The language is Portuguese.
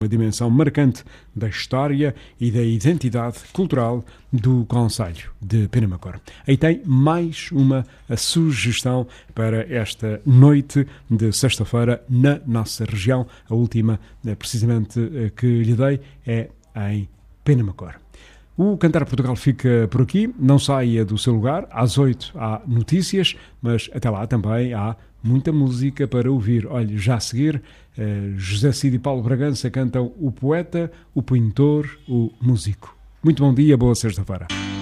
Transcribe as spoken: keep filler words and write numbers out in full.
uma dimensão marcante da história e da identidade cultural do concelho de Penamacor. Aí tem mais uma sugestão para esta noite de sexta-feira na nossa região. A última, precisamente, que lhe dei é em Penamacor. O Cantar Portugal fica por aqui, não saia do seu lugar. Às oito há notícias, mas até lá também há muita música para ouvir. Olhe, já a seguir, eh, José Cid e Paulo Bragança cantam O Poeta, O Pintor, O Músico. Muito bom dia, boa sexta-feira.